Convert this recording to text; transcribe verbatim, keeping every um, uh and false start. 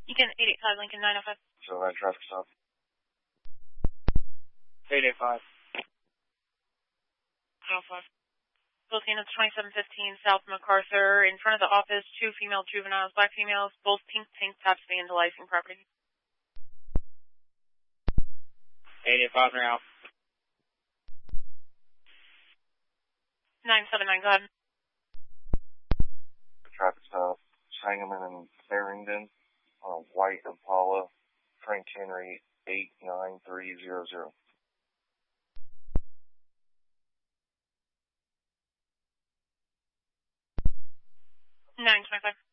Beacon eight eight five, Lincoln nine oh five. So that traffic stop. eight eight five. nine oh five. Philippine, it's twenty-seven fifteen South MacArthur. In front of the office, two female juveniles, black females, both pink tank tops vandalizing property. eight eight five, now. nine seven nine, go ahead. Traffic stop. Sangamon and Farrington. Uh, White Impala. Frank Henry eight nine three zero zero. nine twenty-five.